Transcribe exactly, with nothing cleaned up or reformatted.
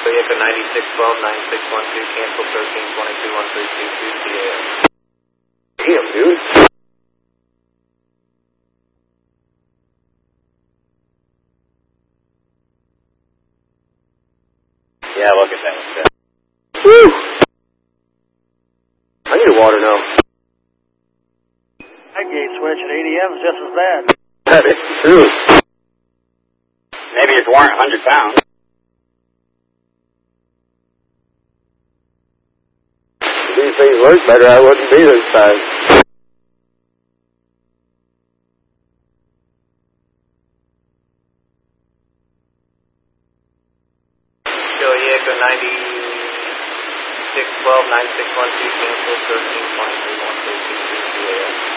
Echo ninety-six twelve, ninety-six twelve, cancel thirteen twenty-two, one three two two, C A M. Damn, dude. Yeah, look at that. Woo! I need a water now. That gate switch at A D M is just as bad. That is true. Maybe yours weren't one hundred pounds. If these things work better, I wouldn't be this time. Echo ninety-six twelve, ninety-six twelve, cancel thirteen twenty-two, one three two two, C A M.